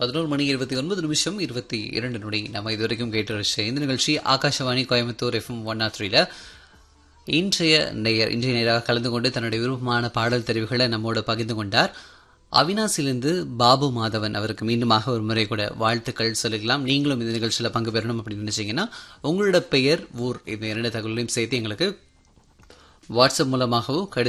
11 மணி 29 நிமிஷம் 22 நொடி. நம்ம இதுவரைக்கும் கேட்டு ரசிச்ச இந்த நிகழ்ச்சி ஆகாஷவாணி கோயம்புத்தூர் FM 103ல இன்றைய நேயராக கலந்து கொண்டு தன்னுடைய விருப்பமான பாடல் தெரிவுகளை நம்மோட பகிர்ந்து கொண்டார். அவினாசிலிருந்து பாபு மாதவன் அவருக்கு மீண்டுமாக ஒரு முறை கூட வாழ்த்துக்கள் சொல்லிக்கலாம். நீங்களும் இந்த நிகழ்ச்சியில் பங்கு பெறணும் அப்படின்னு நினைச்சீங்கன்னா உங்களோட பெயர், ஊர், இந்த 2 தகவலையும் சேர்த்து எங்களுக்கு வாட்ஸ்அப் மூலமாகவோ